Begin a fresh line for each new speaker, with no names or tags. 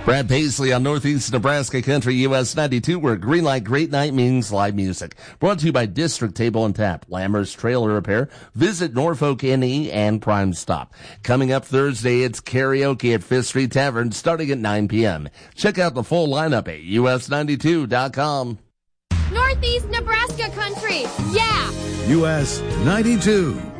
Brad Paisley on Northeast Nebraska Country US 92, where Green Light Great Night means live music. Brought to you by District Table and Tap, Lammers Trailer Repair, Visit Norfolk NE, and Prime Stop. Coming up Thursday, it's karaoke at Fifth Street Tavern starting at 9 p.m. Check out the full lineup at us92.com.
Northeast Nebraska Country, yeah!
US 92.